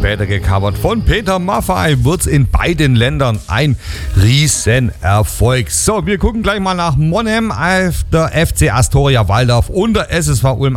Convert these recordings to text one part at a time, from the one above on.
später gecovert. Von Peter Maffay wird's in beiden Ländern ein Riesenerfolg. So, wir gucken gleich mal nach Monheim. Der FC Astoria Waldorf und der SSV Ulm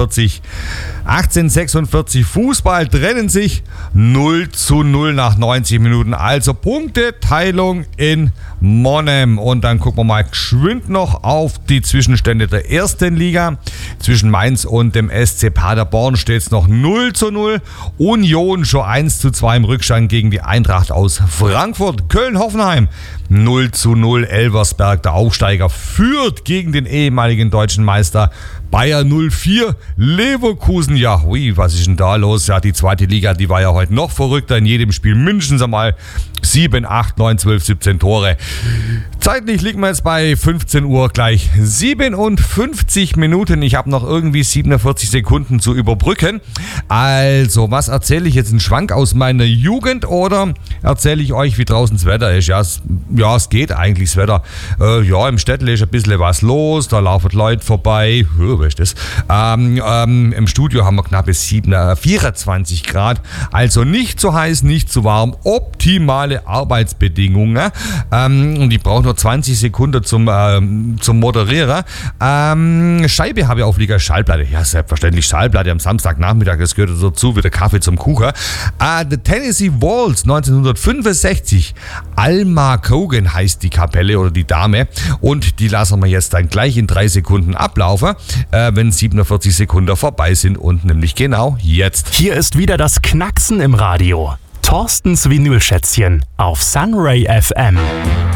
1846 Fußball trennen sich 0:0 nach 90 Minuten. Also Punkteteilung in Monheim. Und dann gucken wir mal geschwind noch auf die Zwischenstände der ersten Liga. Zwischen Mainz und dem SC Paderborn steht es noch 0:0. Union schon 1:2 im Rückstand gegen die Eintracht aus Frankfurt. Köln-Hoffenheim 0:0. Elversberg, der Aufsteiger, führt gegen den ehemaligen deutschen Meister Bayer 04. Leverkusen, ja, ui, was ist denn da los? Ja, die zweite Liga, die war ja heute noch verrückter. In jedem Spiel mindestens einmal 7, 8, 9, 12, 17 Tore. Zeitlich liegen wir jetzt bei 15 Uhr gleich 57 Minuten. Ich habe noch irgendwie 47 Sekunden zu überbrücken. Also, was erzähle ich jetzt? Einen Schwank aus meiner Jugend oder erzähle ich euch, wie draußen das Wetter ist? Ja, es geht eigentlich, das Wetter. Im Städtle ist ein bisschen was los. Da laufen Leute vorbei. Was ist das? Im Studio haben wir knappe 24 Grad. Also nicht zu heiß, nicht zu warm. Optimale Arbeitsbedingungen. Und ich brauche nur 20 Sekunden zum Moderieren. Scheibe habe ich auf Liga, Schallplatte. Ja, selbstverständlich Schallplatte am Samstagnachmittag. Das gehört dazu, wie der Kaffee zum Kuchen. The Tennessee Waltz 1965. Alma Cogan heißt die Kapelle oder die Dame. Und die lassen wir jetzt dann gleich in 3 Sekunden ablaufen, wenn 47 Sekunden vorbei sind. Und nämlich genau jetzt. Hier ist wieder das Knacksen im Radio. Thorstens Vinylschätzchen auf Sunray FM.